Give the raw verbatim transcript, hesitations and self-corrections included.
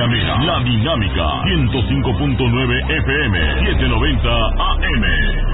Mera, La Dinámica, ciento cinco punto nueve F M, setecientos noventa A M.